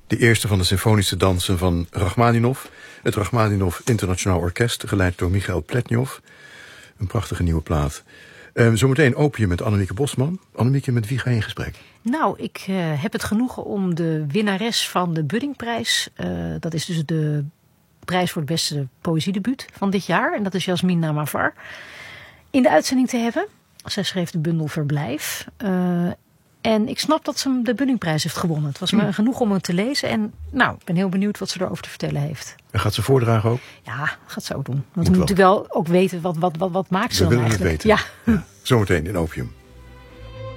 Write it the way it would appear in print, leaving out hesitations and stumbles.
De eerste van de symfonische dansen van Rachmaninov. Het Rachmaninov Internationaal Orkest, geleid door Michael Pletnyov. Een prachtige nieuwe plaat. Zometeen Opium met Annemieke Bosman. Annemieke, met wie ga je in gesprek? Nou, ik heb het genoegen om de winnares van de Buddingprijs. Dat is dus de prijs voor het beste poëziedebuut van dit jaar. En dat is Jasmin Namavar. In de uitzending te hebben. Zij schreef de bundel Verblijf. En ik snap dat ze de Buddingprijs heeft gewonnen. Het was me genoeg om het te lezen. En nou, ik ben heel benieuwd wat ze erover te vertellen heeft. En gaat ze voordragen ook? Ja, dat gaat ze ook doen. Want we moeten wel ook weten wat maakt ze dan eigenlijk. We willen het weten. Ja. Zometeen in Opium.